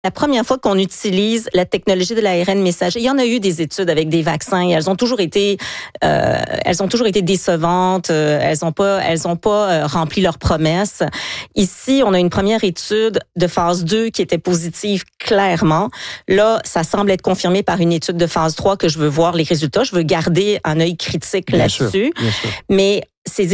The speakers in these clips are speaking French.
La première fois qu'on utilise la technologie de l'ARN messager, il y en a eu des études avec des vaccins et elles ont toujours été décevantes. Elles ont pas rempli leurs promesses. Ici, on a une première étude de phase 2 qui était positive clairement. Là, ça semble être confirmé par une étude de phase 3 que je veux voir les résultats. Je veux garder un œil critique là-dessus. Bien sûr. Mais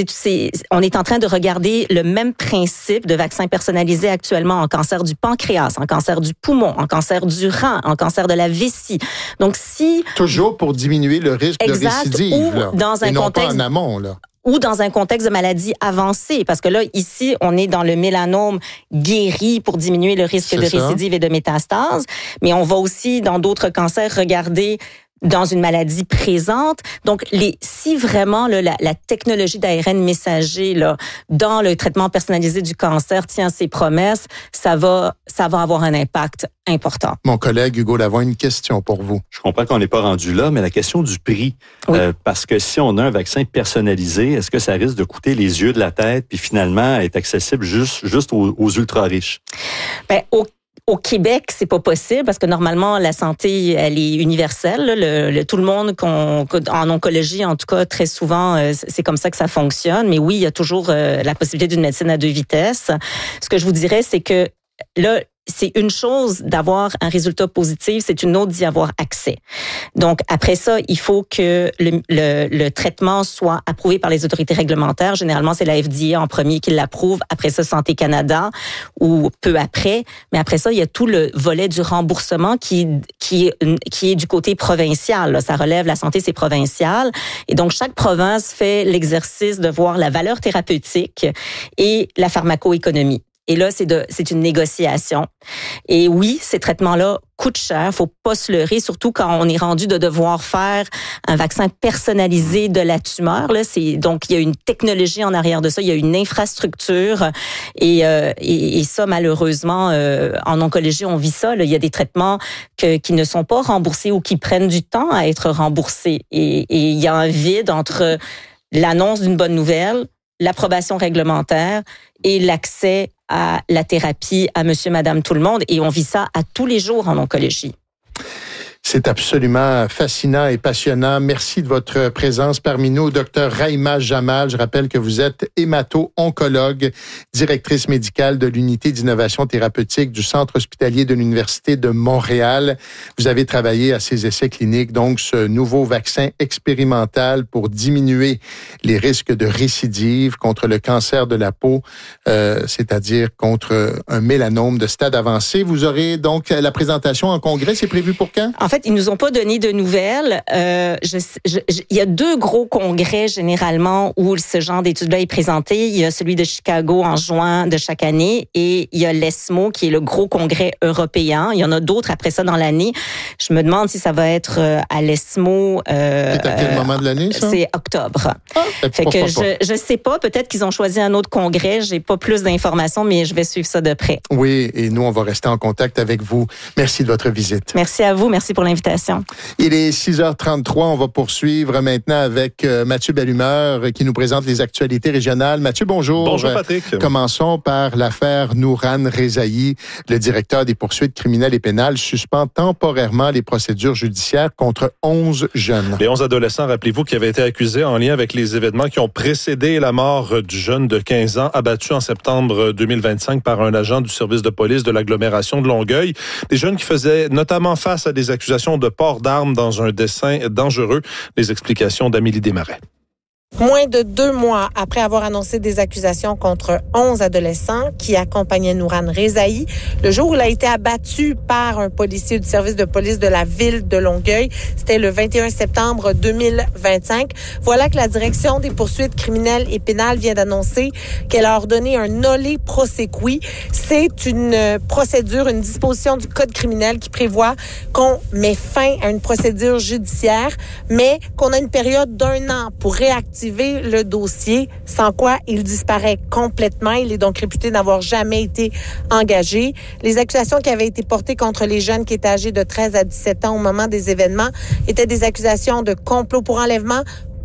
on est en train de regarder le même principe de vaccin personnalisé actuellement en cancer du pancréas, en cancer du poumon, en cancer du rein, en cancer de la vessie. Donc, toujours pour diminuer le risque de récidive, ou là, dans un et non contexte, pas en amont, là. Ou dans un contexte de maladie avancée, parce que là, ici, on est dans le mélanome guéri pour diminuer le risque de récidive et de métastase, mais on va aussi, dans d'autres cancers, regarder dans une maladie présente. Donc, si vraiment la technologie d'ARN messager là, dans le traitement personnalisé du cancer tient ses promesses, ça va avoir un impact important. Mon collègue Hugo Lavoie, une question pour vous. Je comprends qu'on n'est pas rendu là, mais la question du prix, oui. Parce que si on a un vaccin personnalisé, est-ce que ça risque de coûter les yeux de la tête puis finalement être accessible juste aux ultra-riches? Ben, au Québec, c'est pas possible parce que normalement la santé elle est universelle. Tout le monde en oncologie, en tout cas très souvent, c'est comme ça que ça fonctionne. Mais oui, il y a toujours la possibilité d'une médecine à deux vitesses. Ce que je vous dirais, c'est que là, c'est une chose d'avoir un résultat positif, c'est une autre d'y avoir accès. Donc, après ça, il faut que le traitement soit approuvé par les autorités réglementaires. Généralement, c'est la FDA en premier qui l'approuve. Après ça, Santé Canada ou peu après. Mais après ça, il y a tout le volet du remboursement qui est du côté provincial. Là. Ça relève, la santé, c'est provincial. Et donc, chaque province fait l'exercice de voir la valeur thérapeutique et la pharmacoéconomie. Et là, c'est une négociation. Et oui, ces traitements-là coûtent cher. Faut pas se leurrer, surtout quand on est rendu de devoir faire un vaccin personnalisé de la tumeur. Là, donc il y a une technologie en arrière de ça, il y a une infrastructure et ça malheureusement en oncologie on vit ça. Là. Il y a des traitements qui ne sont pas remboursés ou qui prennent du temps à être remboursés. Et il y a un vide entre l'annonce d'une bonne nouvelle, l'approbation réglementaire et l'accès à la thérapie à monsieur, madame, tout le monde. Et on vit ça à tous les jours en oncologie. C'est absolument fascinant et passionnant. Merci de votre présence parmi nous, Dr Rahima Jamal. Je rappelle que vous êtes hémato-oncologue, directrice médicale de l'unité d'innovation thérapeutique du Centre hospitalier de l'Université de Montréal. Vous avez travaillé à ces essais cliniques, donc ce nouveau vaccin expérimental pour diminuer les risques de récidive contre le cancer de la peau, c'est-à-dire contre un mélanome de stade avancé. Vous aurez donc la présentation en congrès. C'est prévu pour quand? En fait, ils nous ont pas donné de nouvelles. Il y a 2 gros congrès généralement où ce genre d'études-là est présenté. Il y a celui de Chicago en juin de chaque année et il y a l'ESMO qui est le gros congrès européen. Il y en a d'autres après ça dans l'année. Je me demande si ça va être à l'ESMO. C'est à quel moment de l'année, ça? C'est octobre. Fait que je sais pas. Peut-être qu'ils ont choisi un autre congrès. J'ai pas plus d'informations, mais je vais suivre ça de près. Oui, et nous, on va rester en contact avec vous. Merci de votre visite. Merci à vous. Merci pour l'invitation. Il est 6h33. On va poursuivre maintenant avec Mathieu Bellumeur qui nous présente les actualités régionales. Mathieu, bonjour. Bonjour, Patrick. Commençons par l'affaire Nouran Rezaï. Le directeur des poursuites criminelles et pénales suspend temporairement les procédures judiciaires contre 11 jeunes. Les 11 adolescents, rappelez-vous, qui avaient été accusés en lien avec les événements qui ont précédé la mort du jeune de 15 ans abattu en septembre 2025 par un agent du service de police de l'agglomération de Longueuil. Des jeunes qui faisaient notamment face à des accusations de port d'armes dans un dessin dangereux. Les explications d'Amélie Desmarais. Moins de 2 mois après avoir annoncé des accusations contre 11 adolescents qui accompagnaient Nouran Rezaï, le jour où il a été abattu par un policier du service de police de la ville de Longueuil, c'était le 21 septembre 2025. Voilà que la direction des poursuites criminelles et pénales vient d'annoncer qu'elle a ordonné un nolle prosequi. C'est une procédure, une disposition du Code criminel qui prévoit qu'on met fin à une procédure judiciaire, mais qu'on a une période d'1 an pour réactiver le dossier, sans quoi il disparaît complètement. Il est donc réputé n'avoir jamais été engagé. Les accusations qui avaient été portées contre les jeunes qui étaient âgés de 13 à 17 ans au moment des événements étaient des accusations de complot pour enlèvement,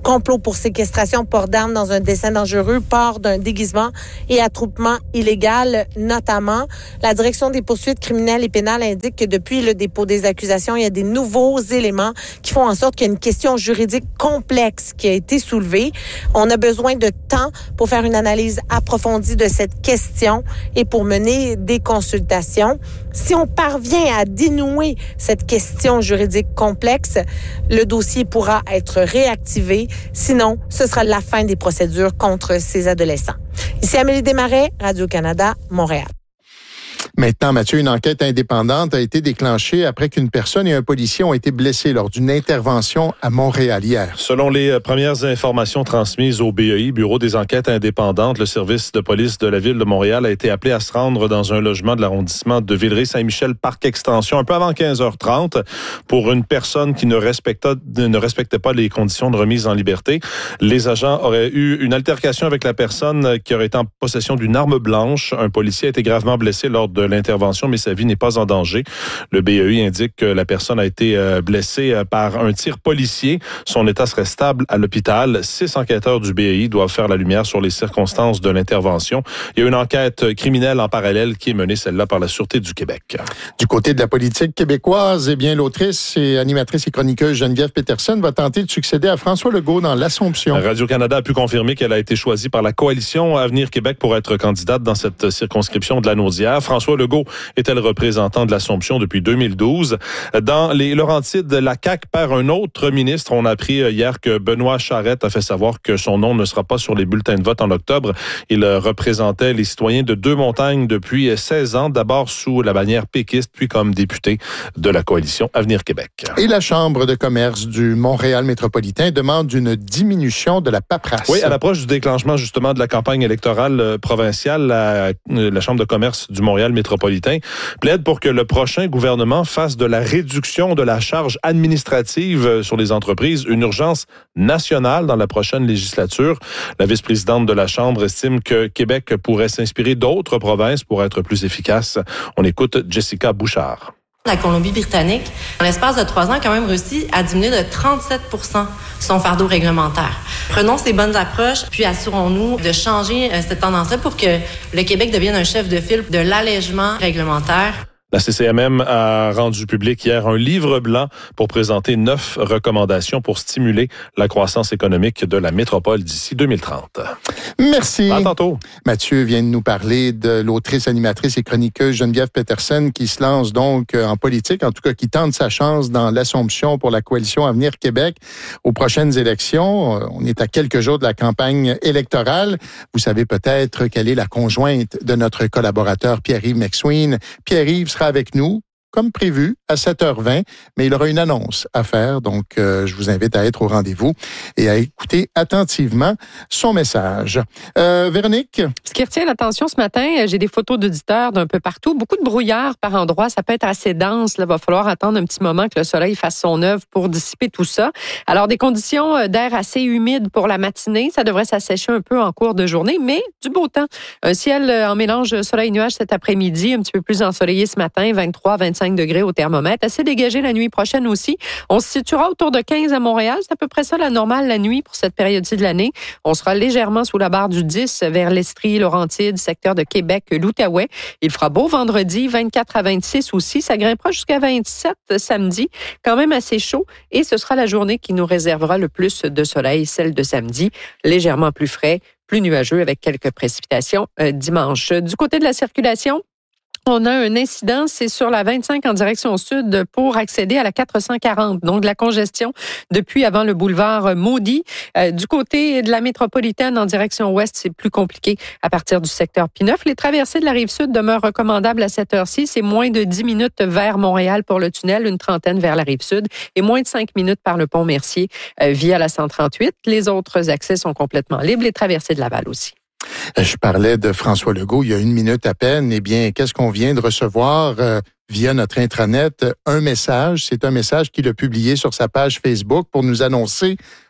complot pour séquestration, port d'armes dans un dessin dangereux, port d'un déguisement et attroupement illégal notamment. La direction des poursuites criminelles et pénales indique que depuis le dépôt des accusations, il y a des nouveaux éléments qui font en sorte qu'il y a une question juridique complexe qui a été soulevée. On a besoin de temps pour faire une analyse approfondie de cette question et pour mener des consultations. Si on parvient à dénouer cette question juridique complexe, le dossier pourra être réactivé. Sinon, ce sera la fin des procédures contre ces adolescents. Ici Amélie Desmarais, Radio-Canada, Montréal. Maintenant, Mathieu, une enquête indépendante a été déclenchée après qu'une personne et un policier ont été blessés lors d'une intervention à Montréal hier. Selon les premières informations transmises au BEI, Bureau des enquêtes indépendantes, le service de police de la Ville de Montréal a été appelé à se rendre dans un logement de l'arrondissement de Villeray-Saint-Michel, Parc Extension, un peu avant 15h30, pour une personne qui ne respectait pas les conditions de remise en liberté. Les agents auraient eu une altercation avec la personne qui aurait été en possession d'une arme blanche. Un policier a été gravement blessé lors de l'intervention, mais sa vie n'est pas en danger. Le BEI indique que la personne a été blessée par un tir policier. Son état serait stable à l'hôpital. 6 enquêteurs du BEI doivent faire la lumière sur les circonstances de l'intervention. Il y a une enquête criminelle en parallèle qui est menée, celle-là, par la Sûreté du Québec. Du côté de la politique québécoise, eh bien, l'autrice et animatrice et chroniqueuse Geneviève Peterson va tenter de succéder à François Legault dans l'Assomption. Radio-Canada a pu confirmer qu'elle a été choisie par la coalition Avenir Québec pour être candidate dans cette circonscription de la Naudière. François Legault était le représentant de l'Assomption depuis 2012. Dans les Laurentides, la CAQ perd un autre ministre. On a appris hier que Benoît Charette a fait savoir que son nom ne sera pas sur les bulletins de vote en octobre. Il représentait les citoyens de Deux-Montagnes depuis 16 ans, d'abord sous la bannière péquiste, puis comme député de la coalition Avenir Québec. Et la Chambre de commerce du Montréal métropolitain demande une diminution de la paperasse. Oui, à l'approche du déclenchement justement de la campagne électorale provinciale, la Chambre de commerce du Montréal métropolitain plaide pour que le prochain gouvernement fasse de la réduction de la charge administrative sur les entreprises une urgence nationale dans la prochaine législature. La vice-présidente de la Chambre estime que Québec pourrait s'inspirer d'autres provinces pour être plus efficace. On écoute Jessica Bouchard. La Colombie-Britannique, en l'espace de 3 ans, a quand même réussi à diminuer de 37 % son fardeau réglementaire. Prenons ces bonnes approches, puis assurons-nous de changer cette tendance-là pour que le Québec devienne un chef de file de l'allègement réglementaire. La CCMM a rendu public hier un livre blanc pour présenter 9 recommandations pour stimuler la croissance économique de la métropole d'ici 2030. Merci. À tantôt. Mathieu vient de nous parler de l'autrice, animatrice et chroniqueuse Geneviève Peterson qui se lance donc en politique, en tout cas qui tente sa chance dans l'Assomption pour la coalition Avenir Québec aux prochaines élections. On est à quelques jours de la campagne électorale. Vous savez peut-être quelle est la conjointe de notre collaborateur Pierre-Yves McSween. Pierre-Yves sera avec nous, comme prévu, à 7h20, mais il aura une annonce à faire, donc je vous invite à être au rendez-vous et à écouter attentivement son message. Véronique? Ce qui retient l'attention ce matin, j'ai des photos d'auditeurs d'un peu partout, beaucoup de brouillard par endroits, ça peut être assez dense, il va falloir attendre un petit moment que le soleil fasse son œuvre pour dissiper tout ça. Alors, des conditions d'air assez humides pour la matinée, ça devrait s'assécher un peu en cours de journée, mais du beau temps. Un ciel en mélange soleil-nuage cet après-midi, un petit peu plus ensoleillé ce matin, 23-25 degrés au thermomètre. Assez dégagé la nuit prochaine aussi. On se situera autour de 15 à Montréal. C'est à peu près ça la normale la nuit pour cette période-ci de l'année. On sera légèrement sous la barre du 10 vers l'Estrie, Laurentides, secteur de Québec, l'Outaouais. Il fera beau vendredi, 24 à 26 aussi. Ça grimpera jusqu'à 27 samedi. Quand même assez chaud. Et ce sera la journée qui nous réservera le plus de soleil, celle de samedi. Légèrement plus frais, plus nuageux avec quelques précipitations dimanche. Du côté de la circulation, on a un incident, c'est sur la 25 en direction sud pour accéder à la 440. Donc, de la congestion depuis avant le boulevard Maudit. Du côté de la métropolitaine en direction ouest, c'est plus compliqué à partir du secteur P9. Les traversées de la Rive-Sud demeurent recommandables à cette heure-ci. C'est moins de 10 minutes vers Montréal pour le tunnel, une trentaine vers la Rive-Sud et moins de 5 minutes par le pont Mercier via la 138. Les autres accès sont complètement libres. Les traversées de Laval aussi. Je parlais de François Legault il y a 1 minute à peine. Eh bien, qu'est-ce qu'on vient de recevoir via notre intranet? Un message. C'est un message qu'il a publié sur sa page Facebook pour nous annoncer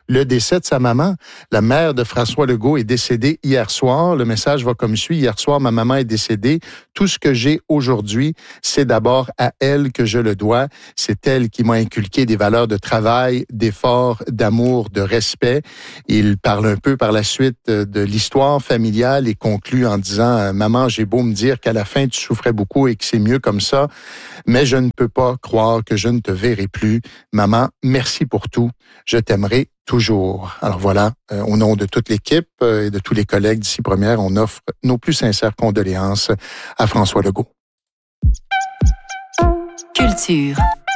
le décès de sa maman. La mère de François Legault est décédée hier soir. Le message va comme suit. Hier soir, ma maman est décédée. Tout ce que j'ai aujourd'hui, c'est d'abord à elle que je le dois. C'est elle qui m'a inculqué des valeurs de travail, d'effort, d'amour, de respect. Il parle un peu par la suite de l'histoire familiale et conclut en disant « Maman, j'ai beau me dire qu'à la fin, tu souffrais beaucoup et que c'est mieux comme ça, mais je ne peux pas croire que je ne te verrai plus. Maman, merci pour tout. Je t'aimerai toujours. » Alors voilà, au nom de toute l'équipe et de tous les collègues d'Ici Première, on offre nos plus sincères condoléances à François Legault. Culture.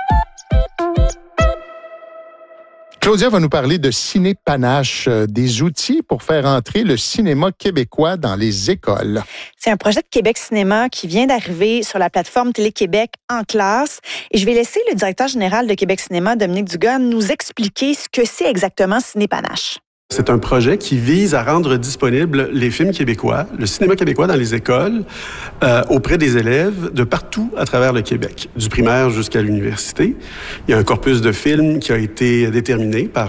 Claudia va nous parler de Ciné Panache, des outils pour faire entrer le cinéma québécois dans les écoles. C'est un projet de Québec Cinéma qui vient d'arriver sur la plateforme Télé-Québec en classe. Et je vais laisser le directeur général de Québec Cinéma, Dominique Dugas, nous expliquer ce que c'est exactement Ciné Panache. C'est un projet qui vise à rendre disponibles les films québécois, le cinéma québécois dans les écoles, auprès des élèves de partout à travers le Québec, du primaire jusqu'à l'université. Il y a un corpus de films qui a été déterminé par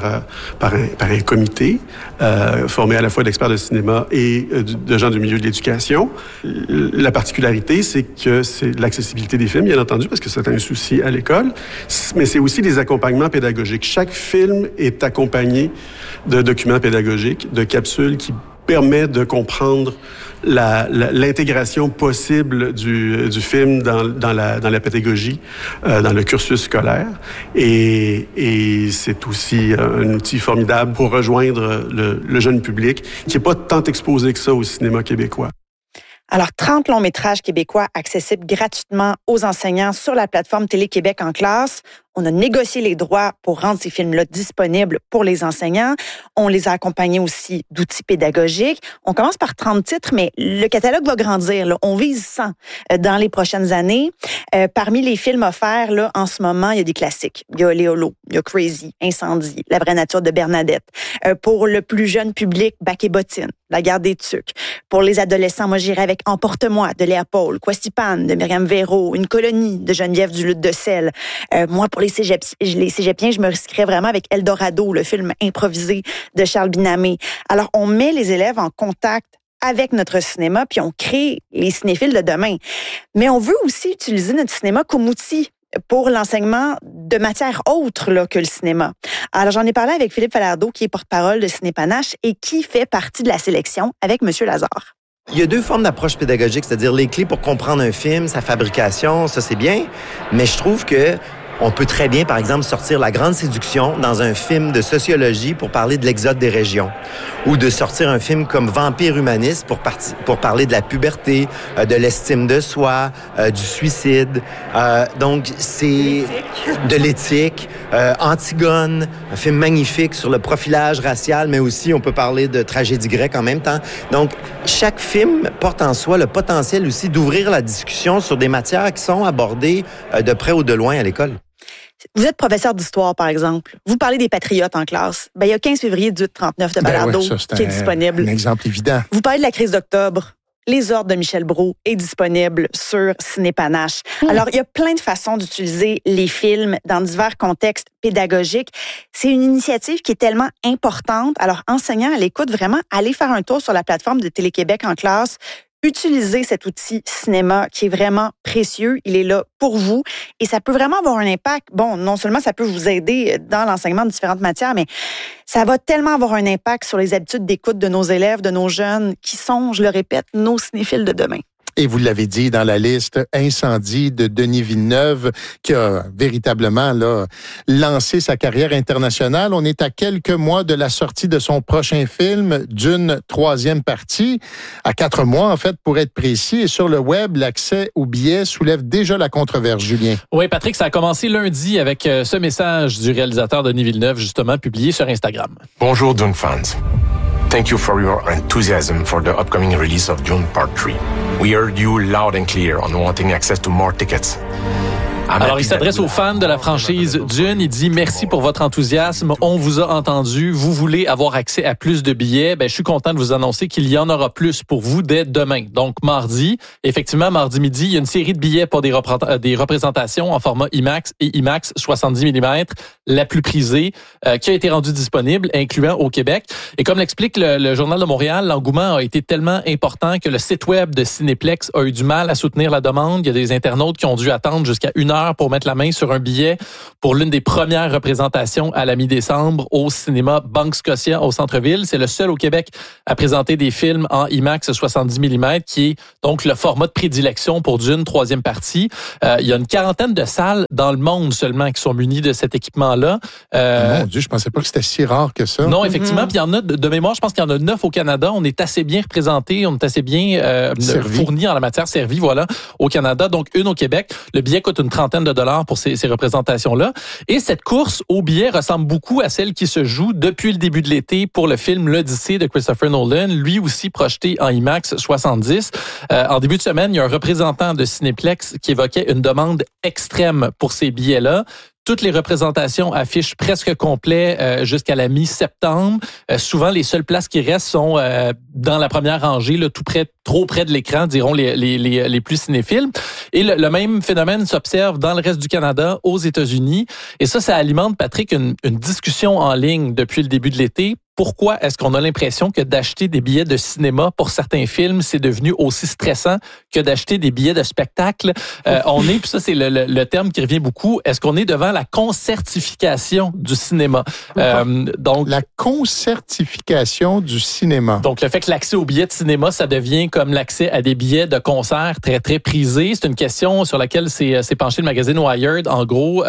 un comité formé à la fois d'experts de cinéma et de gens du milieu de l'éducation. La particularité, c'est que c'est l'accessibilité des films, bien entendu, parce que c'est un souci à l'école, mais c'est aussi des accompagnements pédagogiques. Chaque film est accompagné de documents pédagogiques, de capsules qui permettent de comprendre l'intégration possible du film dans la pédagogie, dans le cursus scolaire. Et c'est aussi un outil formidable pour rejoindre le jeune public qui n'est pas tant exposé que ça au cinéma québécois. Alors, 30 longs métrages québécois accessibles gratuitement aux enseignants sur la plateforme Télé-Québec en classe. On a négocié les droits pour rendre ces films-là disponibles pour les enseignants. On les a accompagnés aussi d'outils pédagogiques. On commence par 30 titres, mais le catalogue va grandir. Là. On vise 100 dans les prochaines années. Parmi les films offerts là, en ce moment, il y a des classiques. Il y a Léolo, il y a Crazy, Incendie, La vraie nature de Bernadette. Pour le plus jeune public, Bac et bottine, La guerre des tucs. Pour les adolescents, moi j'irais avec Emporte-moi de Léa Paul, Questipan de Myriam Véro, Une colonie de Geneviève Duluth de Selle. Moi, pour les cégepiens, je me risquerais vraiment avec Eldorado, le film improvisé de Charles Binamé. Alors, on met les élèves en contact avec notre cinéma, puis on crée les cinéphiles de demain. Mais on veut aussi utiliser notre cinéma comme outil pour l'enseignement de matières autres là, que le cinéma. Alors, j'en ai parlé avec Philippe Falardeau, qui est porte-parole de Ciné Panache et qui fait partie de la sélection avec M. Lazare. Il y a deux formes d'approche pédagogique, c'est-à-dire les clés pour comprendre un film, sa fabrication, ça c'est bien, mais je trouve que on peut très bien, par exemple, sortir La Grande Séduction dans un film de sociologie pour parler de l'exode des régions, ou de sortir un film comme Vampire humaniste pour parler de la puberté, de l'estime de soi, du suicide. Donc, c'est de l'éthique. Antigone, un film magnifique sur le profilage racial, mais aussi on peut parler de tragédie grecque en même temps. Donc, chaque film porte en soi le potentiel aussi d'ouvrir la discussion sur des matières qui sont abordées de près ou de loin à l'école. Vous êtes professeur d'histoire, par exemple. Vous parlez des patriotes en classe. Il y a 15 février 1839 de Balado qui est disponible. Un exemple évident. Vous parlez de la crise d'octobre. Les ordres de Michel Brault est disponible sur Ciné Panache. Alors, il y a plein de façons d'utiliser les films dans divers contextes pédagogiques. C'est une initiative qui est tellement importante. Alors, enseignants à l'écoute, vraiment, allez faire un tour sur la plateforme de Télé-Québec en classe. Utilisez cet outil cinéma qui est vraiment précieux. Il est là pour vous et ça peut vraiment avoir un impact. Bon, non seulement ça peut vous aider dans l'enseignement de différentes matières, mais ça va tellement avoir un impact sur les habitudes d'écoute de nos élèves, de nos jeunes, qui sont, je le répète, nos cinéphiles de demain. Et vous l'avez dit dans la liste, Incendie de Denis Villeneuve, qui a véritablement là, lancé sa carrière internationale. On est à quelques mois de la sortie de son prochain film, d'une troisième partie, à 4 mois en fait pour être précis. Et sur le web, l'accès aux billets soulève déjà la controverse, Julien. Oui, Patrick, ça a commencé lundi avec ce message du réalisateur Denis Villeneuve, justement, publié sur Instagram. Bonjour Dune fans. Thank you for your enthusiasm for the upcoming release of Dune Part 3. We heard you loud and clear on wanting access to more tickets. Alors, il s'adresse aux fans de la franchise Dune. Il dit merci pour votre enthousiasme. On vous a entendu. Vous voulez avoir accès à plus de billets. Je suis content de vous annoncer qu'il y en aura plus pour vous dès demain. Donc, mardi, effectivement, mardi midi, il y a une série de billets pour des représentations en format IMAX et IMAX 70 mm, la plus prisée, qui a été rendue disponible, incluant au Québec. Et comme l'explique le Journal de Montréal, l'engouement a été tellement important que le site web de Cinéplex a eu du mal à soutenir la demande. Il y a des internautes qui ont dû attendre jusqu'à 1 heure pour mettre la main sur un billet pour l'une des premières représentations à la mi-décembre au cinéma Banque Scotia au centre-ville. C'est le seul au Québec à présenter des films en IMAX 70 mm, qui est donc le format de prédilection pour Dune, 3e partie. Il y a une quarantaine de salles dans le monde seulement qui sont munies de cet équipement-là. Mon Dieu, je pensais pas que c'était si rare que ça. Non, effectivement, puis il y en a, de mémoire, je pense qu'il y en a 9 au Canada. On est assez bien représentés, on est assez bien fournis en la matière, servis, voilà, au Canada, donc une au Québec. Le billet coûte une trentaine de dollars pour ces représentations-là. Et cette course au billet ressemble beaucoup à celle qui se joue depuis le début de l'été pour le film L'Odyssée de Christopher Nolan, lui aussi projeté en IMAX 70. En début de semaine, il y a un représentant de Cinéplex qui évoquait une demande extrême pour ces billets-là. Toutes les représentations affichent presque complet jusqu'à la mi-septembre. Souvent, les seules places qui restent sont dans la première rangée, là, trop près de l'écran, diront les plus cinéphiles. Et le même phénomène s'observe dans le reste du Canada, aux États-Unis. Et ça alimente, Patrick, une discussion en ligne depuis le début de l'été. Pourquoi est-ce qu'on a l'impression que d'acheter des billets de cinéma pour certains films, c'est devenu aussi stressant que d'acheter des billets de spectacle? Puis ça, c'est le terme qui revient beaucoup. Est-ce qu'on est devant la concertification du cinéma? Donc, la concertification du cinéma. Donc, le fait que l'accès aux billets de cinéma, ça devient comme l'accès à des billets de concert très, très prisés. C'est une question sur laquelle s'est penché le magazine Wired, en gros,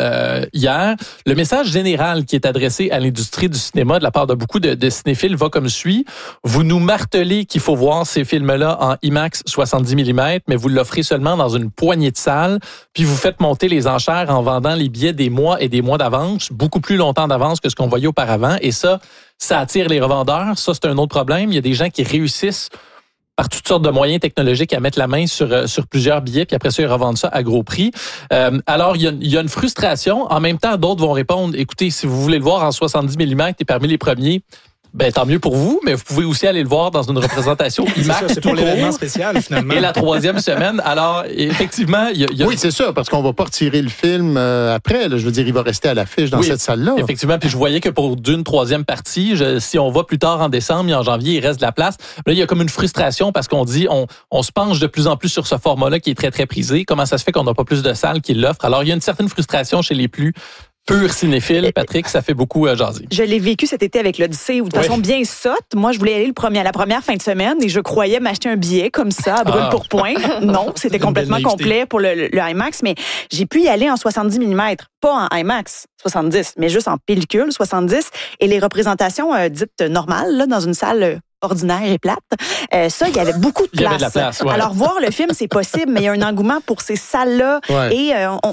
hier. Le message général qui est adressé à l'industrie du cinéma de la part de beaucoup de cinéphiles va comme suit. Vous nous martelez qu'il faut voir ces films-là en IMAX 70 mm, mais vous l'offrez seulement dans une poignée de salles, puis vous faites monter les enchères en vendant les billets des mois et des mois d'avance, beaucoup plus longtemps d'avance que ce qu'on voyait auparavant. Et ça attire les revendeurs. Ça, c'est un autre problème. Il y a des gens qui réussissent par toutes sortes de moyens technologiques à mettre la main sur plusieurs billets, puis après ça, ils revendent ça à gros prix. Alors, il y a une frustration. En même temps, d'autres vont répondre, écoutez, si vous voulez le voir en 70 mm et parmi les premiers, tant mieux pour vous, mais vous pouvez aussi aller le voir dans une représentation IMAX. C'est pour l'événement spécial, finalement. Et la 3e semaine. Alors, effectivement, Oui, c'est ça, parce qu'on va pas retirer le film après. Là, je veux dire, il va rester à l'affiche dans cette salle-là. Effectivement, puis je voyais que pour d'une 3e partie, si on va plus tard en décembre et en janvier, il reste de la place. Là, il y a comme une frustration parce qu'on dit, on se penche de plus en plus sur ce format-là qui est très, très prisé. Comment ça se fait qu'on n'a pas plus de salles qui l'offrent? Alors, il y a une certaine frustration chez les plus pur cinéphile, Patrick, ça fait beaucoup jaser. Je l'ai vécu cet été avec l'Odyssée, où de façon bien sotte, moi, je voulais aller la première fin de semaine et je croyais m'acheter un billet comme ça, à brûle pour point. Non, c'était complètement complet pour le IMAX, mais j'ai pu y aller en 70 mm, pas en IMAX 70, mais juste en pellicule 70. Et les représentations dites normales, là, dans une salle ordinaire et plate. Ça, il y avait beaucoup de place. Il y avait de la place, ouais. Alors, voir le film, c'est possible, mais il y a un engouement pour ces salles-là et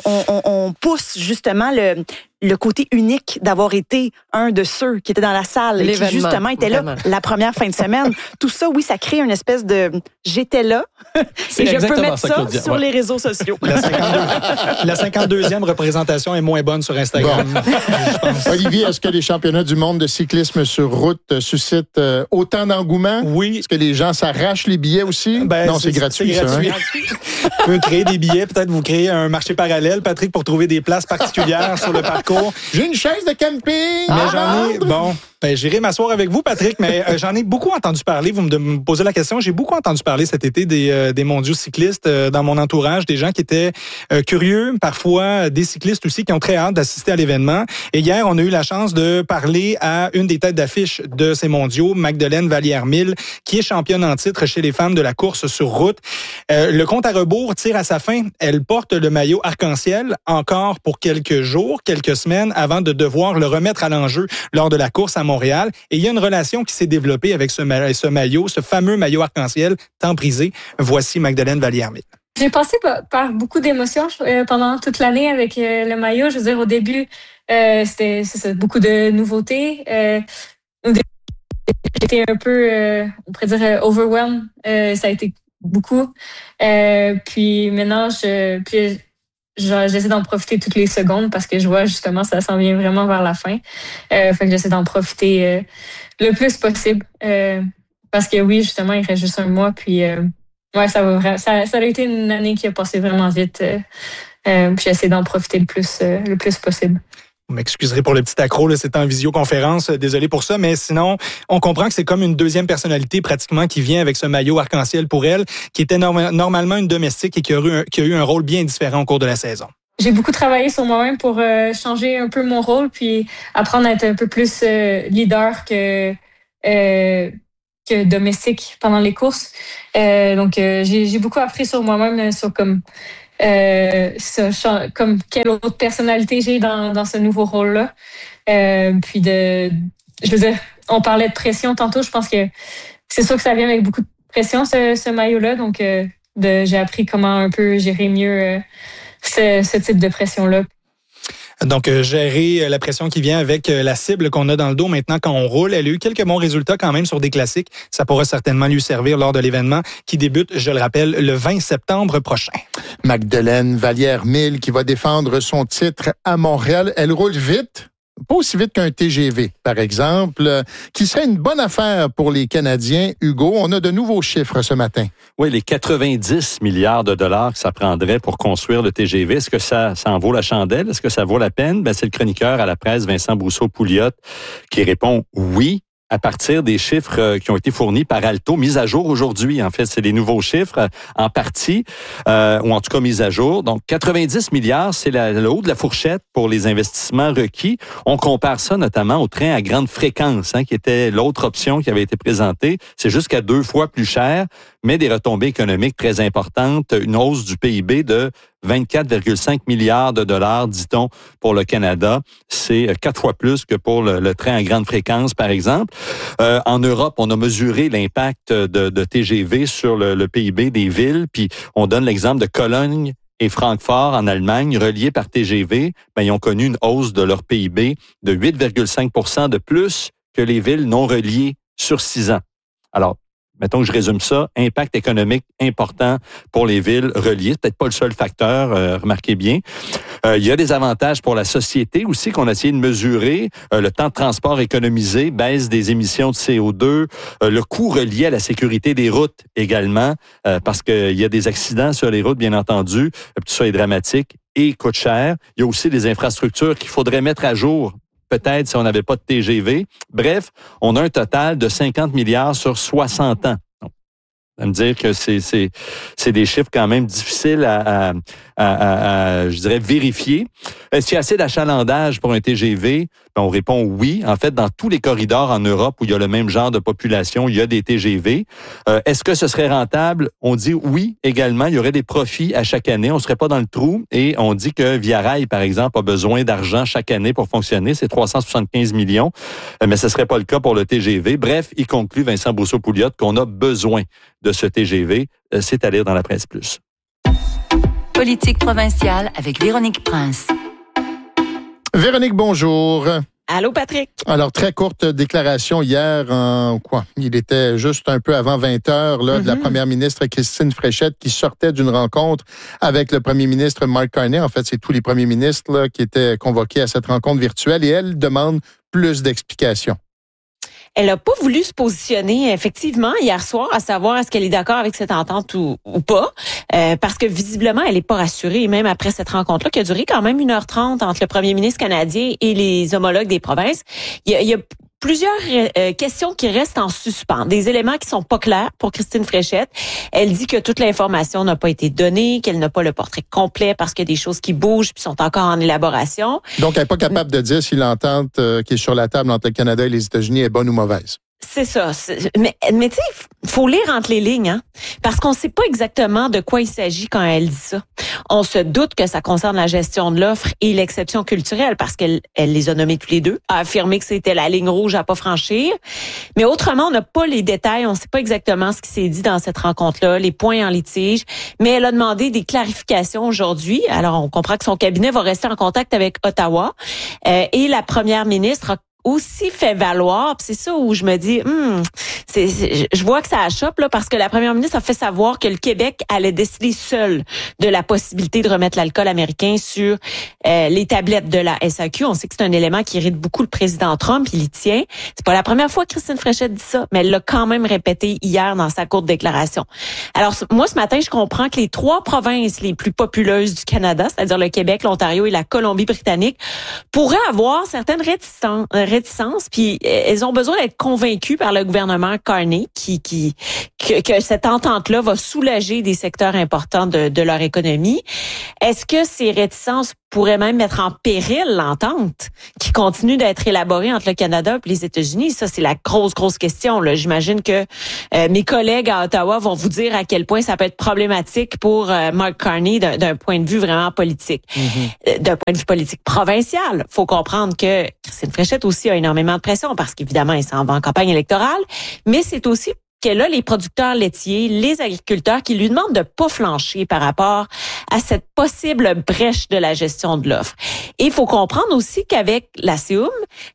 on pousse justement le côté unique d'avoir été un de ceux qui étaient dans la salle et qui, justement, était là la première fin de semaine. Tout ça, oui, ça crée une espèce de « j'étais là » et je peux mettre ça sur les réseaux sociaux. La 52e représentation est moins bonne sur Instagram. Olivier, est-ce que les championnats du monde de cyclisme sur route suscitent autant d'engouement? Oui. Est-ce que les gens s'arrachent les billets aussi? Non, c'est gratuit. C'est gratuit. Vous pouvez créer des billets, peut-être vous créez un marché parallèle, Patrick, pour trouver des places particulières sur le parcours. J'ai une chaise de camping! Mais j'en ai... Bon, j'irai m'asseoir avec vous, Patrick, mais j'en ai beaucoup entendu parler. Vous me posez la question. J'ai beaucoup entendu parler cet été des mondiaux cyclistes dans mon entourage, des gens qui étaient curieux, parfois des cyclistes aussi qui ont très hâte d'assister à l'événement. Et hier, on a eu la chance de parler à une des têtes d'affiche de ces mondiaux, Magdeleine Vallière-Mille, qui est championne en titre chez les femmes de la course sur route. Le compte à rebours tire à sa fin. Elle porte le maillot arc-en-ciel encore pour quelques jours, quelques semaines, avant de devoir le remettre à l'enjeu lors de la course à Montréal. Et il y a une relation qui s'est développée avec ce maillot, ce fameux maillot arc-en-ciel tant prisé. Voici Magdeleine Vallière-Mille. J'ai passé par beaucoup d'émotions pendant toute l'année avec le maillot. Je veux dire, au début, c'était beaucoup de nouveautés. J'étais un peu, on pourrait dire, overwhelmed. Ça a été beaucoup. Puis maintenant, j'essaie d'en profiter toutes les secondes parce que je vois justement ça s'en vient vraiment vers la fin. Fait que j'essaie d'en profiter le plus possible. Parce que oui, justement, il reste juste un mois. Puis ça a été une année qui a passé vraiment vite. Puis j'essaie d'en profiter le plus possible. Vous m'excuserez pour le petit accro, là, c'est en visioconférence, désolé pour ça, mais sinon, on comprend que c'est comme une deuxième personnalité pratiquement qui vient avec ce maillot arc-en-ciel pour elle, qui était normalement une domestique et qui a eu un rôle bien différent au cours de la saison. J'ai beaucoup travaillé sur moi-même pour changer un peu mon rôle puis apprendre à être un peu plus leader que domestique pendant les courses. Donc, j'ai beaucoup appris sur moi-même, sur comme quelle autre personnalité j'ai dans ce nouveau rôle-là. Puis je veux dire, on parlait de pression tantôt, je pense que c'est sûr que ça vient avec beaucoup de pression, ce maillot-là. Donc, j'ai appris comment un peu gérer mieux ce type de pression-là. Donc, gérer la pression qui vient avec la cible qu'on a dans le dos maintenant quand on roule. Elle a eu quelques bons résultats quand même sur des classiques. Ça pourra certainement lui servir lors de l'événement qui débute, je le rappelle, le 20 septembre prochain. Magdeleine Vallière-Mille qui va défendre son titre à Montréal. Elle roule vite. Pas aussi vite qu'un TGV, par exemple, qui serait une bonne affaire pour les Canadiens. Hugo, on a de nouveaux chiffres ce matin. Oui, les 90 milliards de dollars que ça prendrait pour construire le TGV, est-ce que ça en vaut la chandelle? Est-ce que ça vaut la peine? Ben, c'est le chroniqueur à la presse, Vincent Brousseau-Pouliot, qui répond oui, à partir des chiffres qui ont été fournis par Alto, mis à jour aujourd'hui. En fait, c'est les nouveaux chiffres en partie, ou en tout cas mis à jour. Donc, 90 milliards, c'est le haut de la fourchette pour les investissements requis. On compare ça notamment au train à grande fréquence, qui était l'autre option qui avait été présentée. C'est jusqu'à 2 fois plus cher, mais des retombées économiques très importantes, une hausse du PIB de 24,5 milliards de dollars, dit-on, pour le Canada. C'est 4 fois plus que pour le train à grande fréquence, par exemple. En Europe, on a mesuré l'impact de TGV sur le PIB des villes, puis on donne l'exemple de Cologne et Francfort en Allemagne, reliés par TGV, ils ont connu une hausse de leur PIB de 8,5 % de plus que les villes non reliées sur 6 ans. Alors, mettons que je résume ça, impact économique important pour les villes reliées. Peut-être pas le seul facteur, remarquez bien. Il y a des avantages pour la société aussi qu'on a essayé de mesurer. Le temps de transport économisé, baisse des émissions de CO2, le coût relié à la sécurité des routes également, parce qu'il y a des accidents sur les routes, bien entendu. Tout ça est dramatique et coûte cher. Il y a aussi des infrastructures qu'il faudrait mettre à jour, peut-être si on n'avait pas de TGV. Bref, on a un total de 50 milliards sur 60 ans. À me dire que c'est des chiffres quand même difficiles à je dirais, vérifier. Est-ce qu'il y a assez d'achalandage pour un TGV? On répond oui. En fait, dans tous les corridors en Europe où il y a le même genre de population, il y a des TGV. Est-ce que ce serait rentable? On dit oui également. Il y aurait des profits à chaque année. On ne serait pas dans le trou. Et on dit que Via Rail, par exemple, a besoin d'argent chaque année pour fonctionner. C'est 375 millions. Mais ce ne serait pas le cas pour le TGV. Bref, il conclut, Vincent Brousseau-Pouliot, qu'on a besoin de ce TGV. C'est à lire dans la presse plus. Politique provinciale avec Véronique Prince. Véronique, bonjour. Allô, Patrick. Alors, très courte déclaration hier il était juste un peu avant 20 heures, de la première ministre Christine Fréchette qui sortait d'une rencontre avec le premier ministre Mark Carney. En fait, c'est tous les premiers ministres qui étaient convoqués à cette rencontre virtuelle et elle demande plus d'explications. Elle n'a pas voulu se positionner, effectivement, hier soir, à savoir est-ce qu'elle est d'accord avec cette entente ou pas, parce que visiblement, elle n'est pas rassurée, même après cette rencontre-là, qui a duré quand même 1h30 entre le premier ministre canadien et les homologues des provinces. Il y a plusieurs questions qui restent en suspens, des éléments qui sont pas clairs pour Christine Fréchette. Elle dit que toute l'information n'a pas été donnée, qu'elle n'a pas le portrait complet parce qu'il y a des choses qui bougent puis sont encore en élaboration. Donc, elle n'est pas capable de dire si l'entente qui est sur la table entre le Canada et les États-Unis est bonne ou mauvaise. C'est ça. Mais tu sais, faut lire entre les lignes, parce qu'on sait pas exactement de quoi il s'agit quand elle dit ça. On se doute que ça concerne la gestion de l'offre et l'exception culturelle, parce qu'elle les a nommés tous les deux, a affirmé que c'était la ligne rouge à pas franchir. Mais autrement, on n'a pas les détails, on sait pas exactement ce qui s'est dit dans cette rencontre-là, les points en litige. Mais elle a demandé des clarifications aujourd'hui. Alors, on comprend que son cabinet va rester en contact avec Ottawa. Et la première ministre a aussi fait valoir, puis c'est ça où je me dis, je vois que ça achoppe là, parce que la première ministre a fait savoir que le Québec allait décider seul de la possibilité de remettre l'alcool américain sur les tablettes de la SAQ. On sait que c'est un élément qui irrite beaucoup le président Trump, il y tient. C'est pas la première fois que Christine Fréchette dit ça, mais elle l'a quand même répété hier dans sa courte déclaration. Alors moi ce matin, je comprends que les 3 provinces les plus populeuses du Canada, c'est-à-dire le Québec, l'Ontario et la Colombie-Britannique, pourraient avoir certaines réticences, puis elles ont besoin d'être convaincues par le gouvernement Carney que cette entente-là va soulager des secteurs importants de leur économie. Est-ce que ces réticences pourraient même mettre en péril l'entente qui continue d'être élaborée entre le Canada et les États-Unis? Ça, c'est la grosse question, là. J'imagine que mes collègues à Ottawa vont vous dire à quel point ça peut être problématique pour Mark Carney d'un point de vue vraiment politique. D'un point de vue politique provincial, faut comprendre que Christine Fréchette aussi a énormément de pression parce qu'évidemment, elle s'en va en campagne électorale, mais c'est aussi qu'elle a les producteurs laitiers, les agriculteurs qui lui demandent de pas flancher par rapport à cette possible brèche de la gestion de l'offre. Et il faut comprendre aussi qu'avec la CEUM,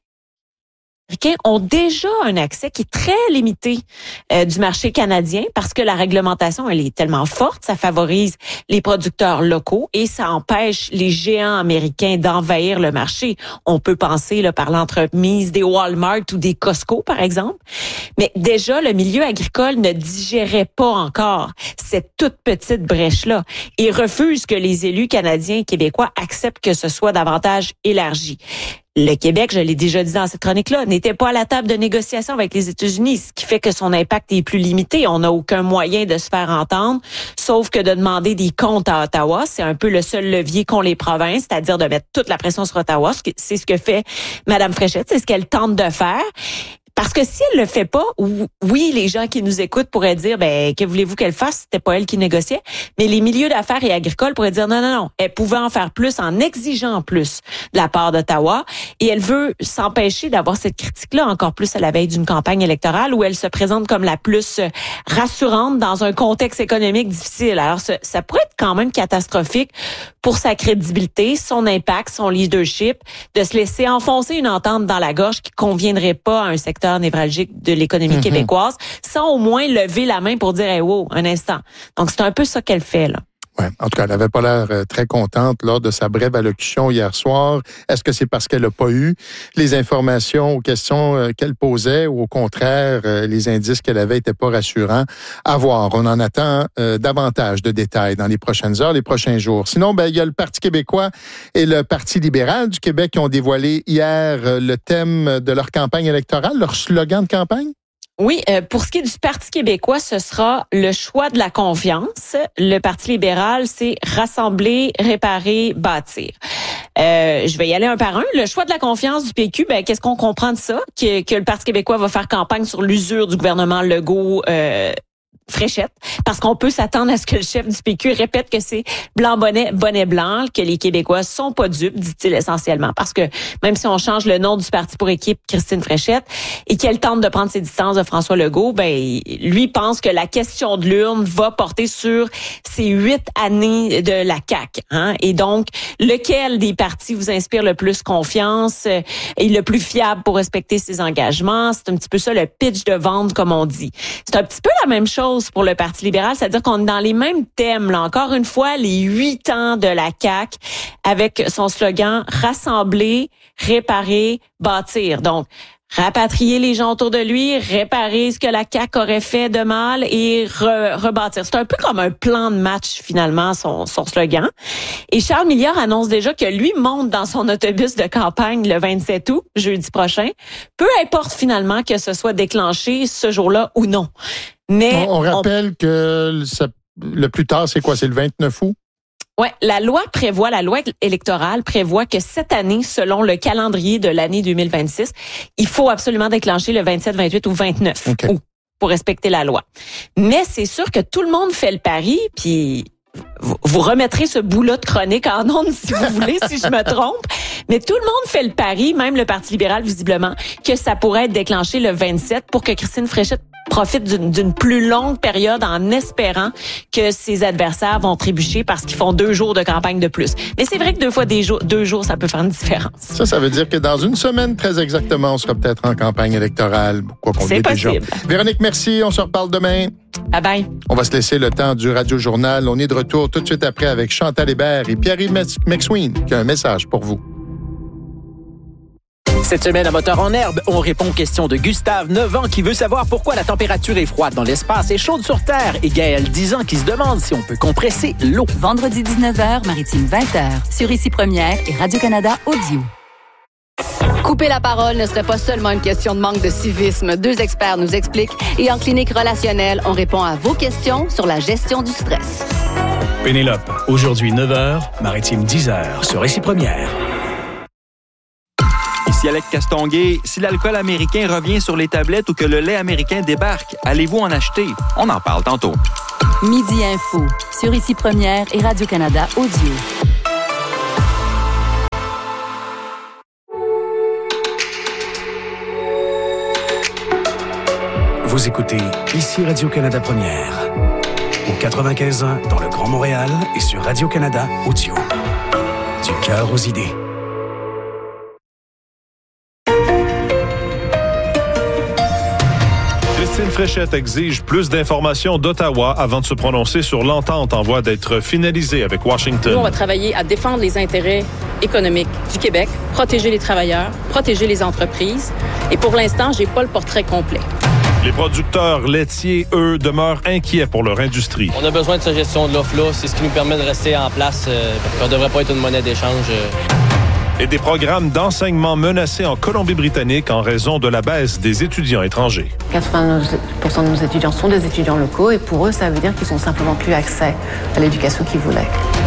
les Américains ont déjà un accès qui est très limité du marché canadien parce que la réglementation, elle est tellement forte, ça favorise les producteurs locaux et ça empêche les géants américains d'envahir le marché. On peut penser là, par l'entremise des Walmart ou des Costco, par exemple. Mais déjà, le milieu agricole ne digérait pas encore cette toute petite brèche-là et refuse que les élus canadiens et québécois acceptent que ce soit davantage élargi. Le Québec, je l'ai déjà dit dans cette chronique-là, n'était pas à la table de négociation avec les États-Unis, ce qui fait que son impact est plus limité. On n'a aucun moyen de se faire entendre, sauf que de demander des comptes à Ottawa. C'est un peu le seul levier qu'ont les provinces, c'est-à-dire de mettre toute la pression sur Ottawa. C'est ce que fait Mme Fréchette, c'est ce qu'elle tente de faire. Parce que si elle le fait pas, oui, les gens qui nous écoutent pourraient dire, que voulez-vous qu'elle fasse? C'était pas elle qui négociait. Mais les milieux d'affaires et agricoles pourraient dire, non. Elle pouvait en faire plus en exigeant plus de la part d'Ottawa. Et elle veut s'empêcher d'avoir cette critique-là encore plus à la veille d'une campagne électorale où elle se présente comme la plus rassurante dans un contexte économique difficile. Alors, ça pourrait être quand même catastrophique pour sa crédibilité, son impact, son leadership, de se laisser enfoncer une entente dans la gorge qui conviendrait pas à un secteur névralgique de l'économie québécoise, sans au moins lever la main pour dire hey, wow, un instant. Donc, c'est un peu ça qu'elle fait, là. Ouais. En tout cas, elle n'avait pas l'air très contente lors de sa brève allocution hier soir. Est-ce que c'est parce qu'elle n'a pas eu les informations aux questions qu'elle posait ou au contraire, les indices qu'elle avait n'étaient pas rassurants? À voir. On en attend davantage de détails dans les prochaines heures, les prochains jours. Sinon, il y a le Parti québécois et le Parti libéral du Québec qui ont dévoilé hier le thème de leur campagne électorale, leur slogan de campagne. Oui, pour ce qui est du Parti québécois, ce sera le choix de la confiance. Le Parti libéral, c'est rassembler, réparer, bâtir. Je vais y aller un par un. Le choix de la confiance du PQ, qu'est-ce qu'on comprend de ça? Que le Parti québécois va faire campagne sur l'usure du gouvernement Legault, Fréchette, parce qu'on peut s'attendre à ce que le chef du PQ répète que c'est blanc bonnet, bonnet blanc, que les Québécois sont pas dupes, dit-il essentiellement, parce que même si on change le nom du parti pour équipe Christine Fréchette et qu'elle tente de prendre ses distances de François Legault, lui pense que la question de l'urne va porter sur ces 8 années de la CAQ, hein, et donc lequel des partis vous inspire le plus confiance est le plus fiable pour respecter ses engagements. C'est un petit peu ça le pitch de vente, comme on dit. C'est un petit peu la même chose pour le Parti libéral, c'est-à-dire qu'on est dans les mêmes thèmes, là. Encore une fois, les 8 ans de la CAQ avec son slogan « Rassembler, réparer, bâtir ». Donc, rapatrier les gens autour de lui, réparer ce que la CAQ aurait fait de mal et rebâtir. C'est un peu comme un plan de match, finalement, son slogan. Et Charles Milliard annonce déjà que lui monte dans son autobus de campagne le 27 août, jeudi prochain. Peu importe, finalement, que ce soit déclenché ce jour-là ou non. Mais on rappelle que le plus tard, c'est quoi? C'est le 29 août? Ouais, la loi électorale prévoit que cette année, selon le calendrier de l'année 2026, il faut absolument déclencher le 27, 28 ou 29 août pour respecter la loi. Mais c'est sûr que tout le monde fait le pari, puis vous remettrez ce bout-là de chronique en ondes si vous voulez, si je me trompe. Mais tout le monde fait le pari, même le Parti libéral visiblement, que ça pourrait être déclenché le 27 pour que Christine Fréchette profitent d'une plus longue période en espérant que ses adversaires vont trébucher parce qu'ils font 2 jours de campagne de plus. Mais c'est vrai que 2 jours, ça peut faire une différence. Ça veut dire que dans une semaine, très exactement, on sera peut-être en campagne électorale. Quoi qu'on c'est possible. Déjà. Véronique, merci. On se reparle demain. Bye bye. On va se laisser le temps du Radio Journal. On est de retour tout de suite après avec Chantal Hébert et Pierre-Yves McSween qui a un message pour vous. Cette semaine à Moteur en herbe, on répond aux questions de Gustave, 9 ans, qui veut savoir pourquoi la température est froide dans l'espace et chaude sur Terre, et Gaël, 10 ans, qui se demande si on peut compresser l'eau. Vendredi 19h, Maritime 20h, sur Ici Première et Radio-Canada Audio. Couper la parole ne serait pas seulement une question de manque de civisme. 2 experts nous expliquent et en clinique relationnelle, on répond à vos questions sur la gestion du stress. Pénélope, aujourd'hui 9h, Maritime 10h, sur Ici Première. Ici Alec Castonguay. Si l'alcool américain revient sur les tablettes ou que le lait américain débarque, allez-vous en acheter? On en parle tantôt. Midi Info, sur Ici Première et Radio-Canada Audio. Vous écoutez Ici Radio-Canada Première. Au 95.1 dans le Grand Montréal et sur Radio-Canada Audio. Du cœur aux idées. Christine Fréchette exige plus d'informations d'Ottawa avant de se prononcer sur l'entente en voie d'être finalisée avec Washington. Nous, on va travailler à défendre les intérêts économiques du Québec, protéger les travailleurs, protéger les entreprises. Et pour l'instant, j'ai pas le portrait complet. Les producteurs laitiers, eux, demeurent inquiets pour leur industrie. On a besoin de cette gestion de l'offre-là. C'est ce qui nous permet de rester en place. On ne devrait pas être une monnaie d'échange. Et des programmes d'enseignement menacés en Colombie-Britannique en raison de la baisse des étudiants étrangers. 80% de nos étudiants sont des étudiants locaux et pour eux, ça veut dire qu'ils n'ont simplement plus accès à l'éducation qu'ils voulaient.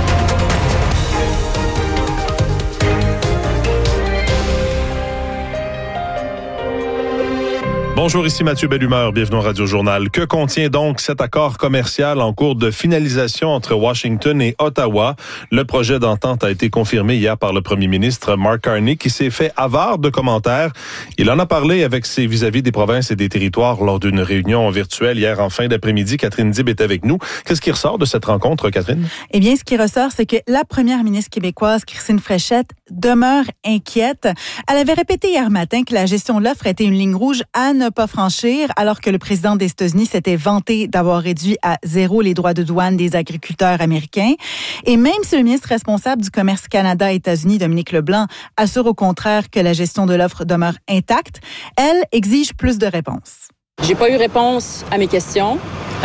Bonjour, ici Mathieu Bellumeur, bienvenue au Radio Journal. Que contient donc cet accord commercial en cours de finalisation entre Washington et Ottawa? Le projet d'entente a été confirmé hier par le premier ministre Mark Carney qui s'est fait avare de commentaires. Il en a parlé avec ses vis-à-vis des provinces et des territoires lors d'une réunion virtuelle hier en fin d'après-midi. Catherine Dib est avec nous. Qu'est-ce qui ressort de cette rencontre, Catherine? Eh bien, ce qui ressort, c'est que la première ministre québécoise, Christine Fréchette, demeure inquiète. Elle avait répété hier matin que la gestion de l'offre était une ligne rouge à ne pas franchir, alors que le président des États-Unis s'était vanté d'avoir réduit à 0 les droits de douane des agriculteurs américains. Et même si le ministre responsable du commerce Canada-États-Unis, Dominique Leblanc, assure au contraire que la gestion de l'offre demeure intacte, elle exige plus de réponses. J'ai pas eu réponse à mes questions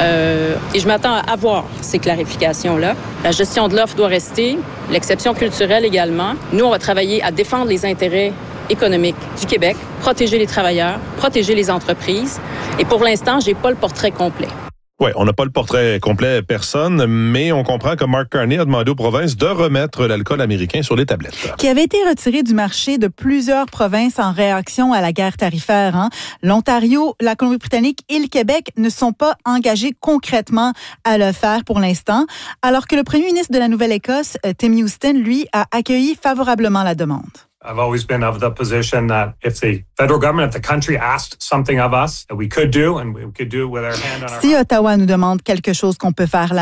et je m'attends à avoir ces clarifications-là. La gestion de l'offre doit rester, l'exception culturelle également. Nous, on va travailler à défendre les intérêts économique du Québec, protéger les travailleurs, protéger les entreprises. Et pour l'instant, j'ai pas le portrait complet. Oui, on n'a pas le portrait complet, personne, mais on comprend que Mark Carney a demandé aux provinces de remettre l'alcool américain sur les tablettes. Qui avait été retiré du marché de plusieurs provinces en réaction à la guerre tarifaire. L'Ontario, la Colombie-Britannique et le Québec ne sont pas engagés concrètement à le faire pour l'instant, alors que le premier ministre de la Nouvelle-Écosse, Tim Houston, lui, a accueilli favorablement la demande. I've always been of the position that if the federal government, if the country asked something of us that we could do, and we could do it with our hand on our Si Ottawa nous demande quelque chose qu'on peut faire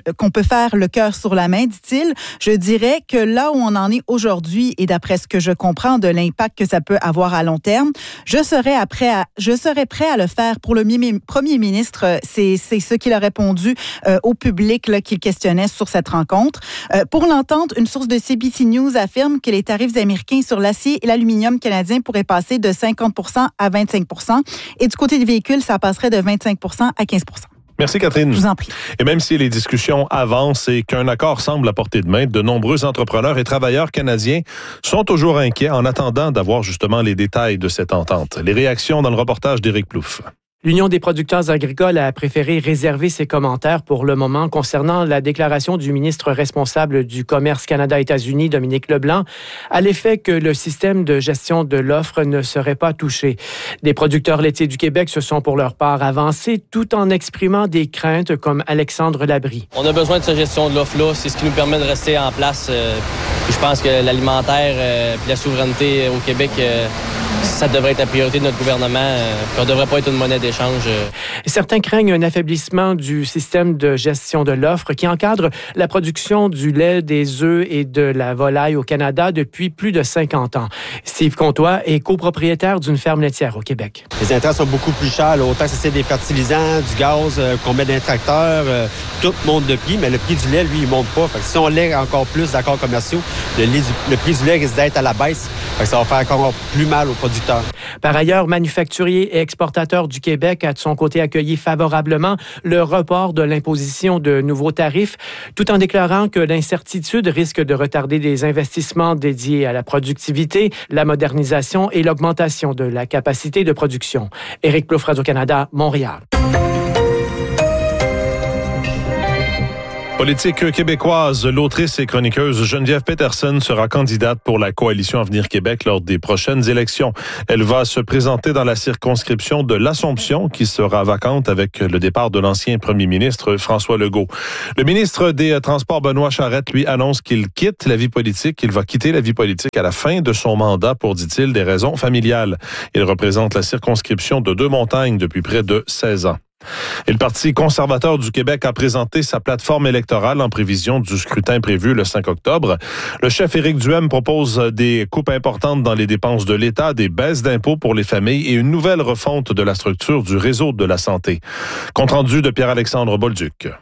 le cœur sur la main, dit-il, je dirais que là où on en est aujourd'hui et d'après ce que je comprends de l'impact que ça peut avoir à long terme, je serais prêt à le faire pour le premier ministre. C'est ce qu'il a répondu au public là, qu'il questionnait sur cette rencontre. Pour l'entente, une source de CBC News affirme que les tarifs américains sur l'acier et l'aluminium canadien pourraient passer de 50% à 25%. Et du côté des véhicules, ça passerait de 25% à 15%. Merci Catherine. Je vous en prie. Et même si les discussions avancent et qu'un accord semble à portée de main, de nombreux entrepreneurs et travailleurs canadiens sont toujours inquiets en attendant d'avoir justement les détails de cette entente. Les réactions dans le reportage d'Éric Plouffe. L'Union des producteurs agricoles a préféré réserver ses commentaires pour le moment concernant la déclaration du ministre responsable du commerce Canada-États-Unis, Dominique Leblanc, à l'effet que le système de gestion de l'offre ne serait pas touché. Des producteurs laitiers du Québec se sont pour leur part avancés tout en exprimant des craintes comme Alexandre Labrie. On a besoin de cette gestion de l'offre-là. C'est ce qui nous permet de rester en place. Je pense que l'alimentaire et la souveraineté au Québec ça devrait être la priorité de notre gouvernement. On ne devrait pas être une monnaie d'échange. Certains craignent un affaiblissement du système de gestion de l'offre qui encadre la production du lait, des œufs et de la volaille au Canada depuis plus de 50 ans. Steve Comtois est copropriétaire d'une ferme laitière au Québec. Les intrants sont beaucoup plus chers. Là. Autant que c'est des fertilisants, du gaz, qu'on met dans les tracteurs, tout monte de prix, mais le prix du lait, lui, il monte pas. Fait que si on lègue encore plus d'accords commerciaux, le prix du lait risque d'être à la baisse. Fait que ça va faire encore plus mal aux producteurs. Par ailleurs, manufacturier et exportateur du Québec a de son côté accueilli favorablement le report de l'imposition de nouveaux tarifs, tout en déclarant que l'incertitude risque de retarder des investissements dédiés à la productivité, la modernisation et l'augmentation de la capacité de production. Éric Plouffe, Radio-Canada, Montréal. Politique québécoise, l'autrice et chroniqueuse Geneviève Peterson sera candidate pour la coalition Avenir Québec lors des prochaines élections. Elle va se présenter dans la circonscription de l'Assomption qui sera vacante avec le départ de l'ancien premier ministre François Legault. Le ministre des Transports Benoît Charette lui annonce qu'il quitte la vie politique, qu'il va quitter la vie politique à la fin de son mandat pour, dit-il, des raisons familiales. Il représente la circonscription de Deux-Montagnes depuis près de 16 ans. Et le Parti conservateur du Québec a présenté sa plateforme électorale en prévision du scrutin prévu le 5 octobre. Le chef Éric Duhem propose des coupes importantes dans les dépenses de l'État, des baisses d'impôts pour les familles et une nouvelle refonte de la structure du réseau de la santé. Compte rendu de Pierre-Alexandre Bolduc.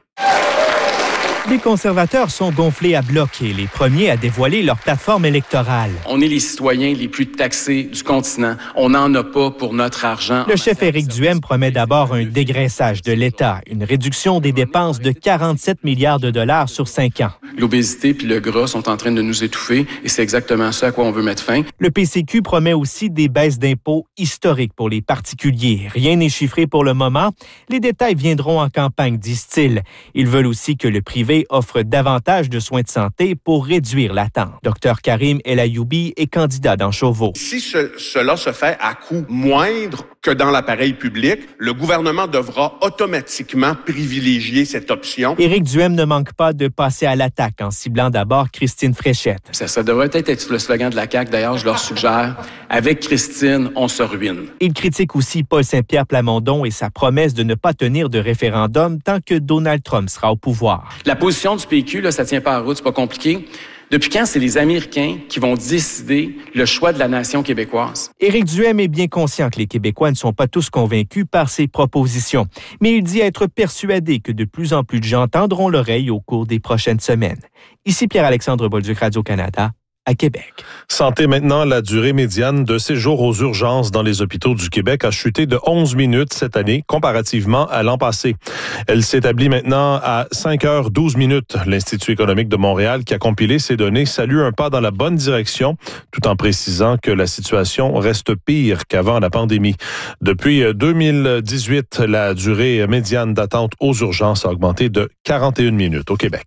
Les conservateurs sont gonflés à bloc et les premiers à dévoiler leur plateforme électorale. On est les citoyens les plus taxés du continent. On n'en a pas pour notre argent. Le chef Éric Duhem promet d'abord un dégraissage de l'État, une réduction des dépenses de 47 milliards de dollars sur 5 ans. L'obésité puis le gras sont en train de nous étouffer et c'est exactement ça à quoi on veut mettre fin. Le PCQ promet aussi des baisses d'impôts historiques pour les particuliers. Rien n'est chiffré pour le moment. Les détails viendront en campagne, disent-ils. Ils veulent aussi que le privé offre davantage de soins de santé pour réduire l'attente. Dr Karim El Ayoubi est candidat dans Chauveau. Si cela se fait à coût moindre que dans l'appareil public, le gouvernement devra automatiquement privilégier cette option. Éric Duhem ne manque pas de passer à l'attaque en ciblant d'abord Christine Fréchette. Ça devrait être le slogan de la CAQ. D'ailleurs, je leur suggère, avec Christine, on se ruine. Il critique aussi Paul Saint-Pierre Plamondon et sa promesse de ne pas tenir de référendum tant que Donald Trump sera au pouvoir. La position du PQ, là, ça tient pas à route, c'est pas compliqué. Depuis quand c'est les Américains qui vont décider le choix de la nation québécoise? Éric Duhem est bien conscient que les Québécois ne sont pas tous convaincus par ses propositions, mais il dit être persuadé que de plus en plus de gens tendront l'oreille au cours des prochaines semaines. Ici Pierre-Alexandre Bolduc, Radio-Canada, à Québec. Santé maintenant, la durée médiane de séjour aux urgences dans les hôpitaux du Québec a chuté de 11 minutes cette année, comparativement à l'an passé. Elle s'établit maintenant à 5 heures 12 minutes. L'Institut économique de Montréal, qui a compilé ces données, salue un pas dans la bonne direction, tout en précisant que la situation reste pire qu'avant la pandémie. Depuis 2018, la durée médiane d'attente aux urgences a augmenté de 41 minutes au Québec.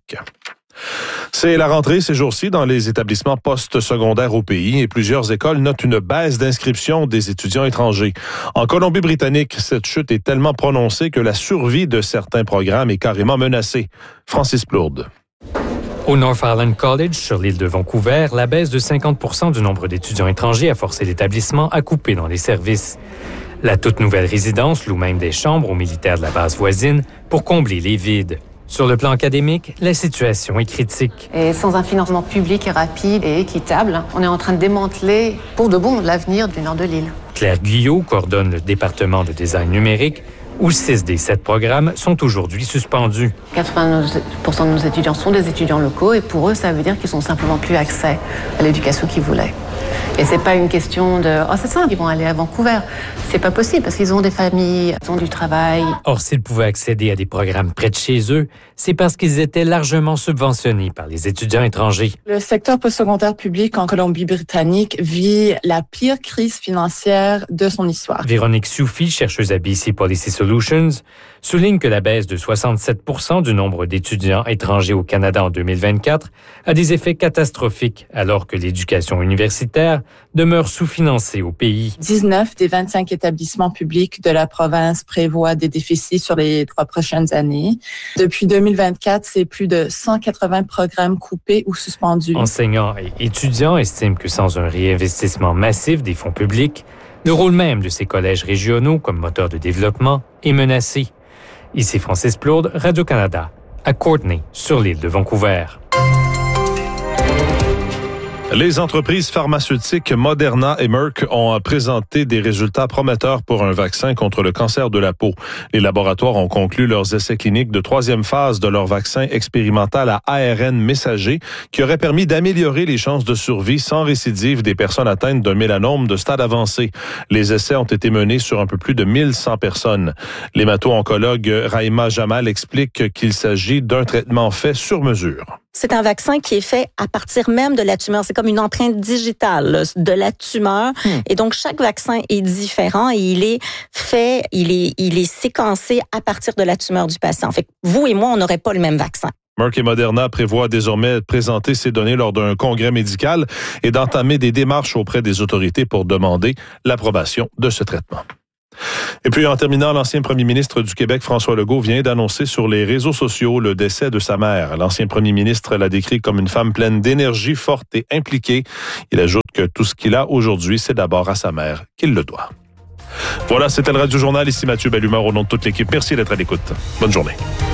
C'est la rentrée ces jours-ci dans les établissements postsecondaires au pays et plusieurs écoles notent une baisse d'inscription des étudiants étrangers. En Colombie-Britannique, cette chute est tellement prononcée que la survie de certains programmes est carrément menacée. Francis Plourde. Au Northumberland College, sur l'île de Vancouver, la baisse de 50% du nombre d'étudiants étrangers a forcé l'établissement à couper dans les services. La toute nouvelle résidence loue même des chambres aux militaires de la base voisine pour combler les vides. Sur le plan académique, la situation est critique. Et sans un financement public et rapide et équitable, on est en train de démanteler pour de bon l'avenir du nord de l'île. Claire Guyot coordonne le département de design numérique, où 6 des 7 programmes sont aujourd'hui suspendus. 90% de nos étudiants sont des étudiants locaux et pour eux, ça veut dire qu'ils n'ont simplement plus accès à l'éducation qu'ils voulaient. Et c'est pas une question de « oh, c'est simple, ils vont aller à Vancouver ». C'est pas possible parce qu'ils ont des familles, ils ont du travail. Or, s'ils pouvaient accéder à des programmes près de chez eux, c'est parce qu'ils étaient largement subventionnés par les étudiants étrangers. Le secteur postsecondaire public en Colombie-Britannique vit la pire crise financière de son histoire. Véronique Soufi, chercheuse à BC Policy Solutions, souligne que la baisse de 67% du nombre d'étudiants étrangers au Canada en 2024 a des effets catastrophiques alors que l'éducation universitaire demeure sous-financée au pays. 19 des 25 établissements publics de la province prévoient des déficits sur les 3 prochaines années. Depuis 2024, c'est plus de 180 programmes coupés ou suspendus. Enseignants et étudiants estiment que sans un réinvestissement massif des fonds publics, Le rôle même de ces collèges régionaux comme moteur de développement est menacé. Ici Francis Plourde, Radio-Canada, à Courtenay, sur l'île de Vancouver. Les entreprises pharmaceutiques Moderna et Merck ont présenté des résultats prometteurs pour un vaccin contre le cancer de la peau. Les laboratoires ont conclu leurs essais cliniques de 3e phase de leur vaccin expérimental à ARN messager qui aurait permis d'améliorer les chances de survie sans récidive des personnes atteintes d'un mélanome de stade avancé. Les essais ont été menés sur un peu plus de 1100 personnes. L'hémato-oncologue Rahima Jamal explique qu'il s'agit d'un traitement fait sur mesure. C'est un vaccin qui est fait à partir même de la tumeur. C'est comme une empreinte digitale là, de la tumeur. Et donc, chaque vaccin est différent et il est fait, il est séquencé à partir de la tumeur du patient. Fait que vous et moi, on n'aurait pas le même vaccin. Merck et Moderna prévoient désormais présenter ces données lors d'un congrès médical et d'entamer des démarches auprès des autorités pour demander l'approbation de ce traitement. Et puis, en terminant, l'ancien premier ministre du Québec, François Legault, vient d'annoncer sur les réseaux sociaux le décès de sa mère. L'ancien premier ministre l'a décrit comme une femme pleine d'énergie, forte et impliquée. Il ajoute que tout ce qu'il a aujourd'hui, c'est d'abord à sa mère qu'il le doit. Voilà, c'était le Radio Journal. Ici Mathieu Bellumeur au nom de toute l'équipe. Merci d'être à l'écoute. Bonne journée.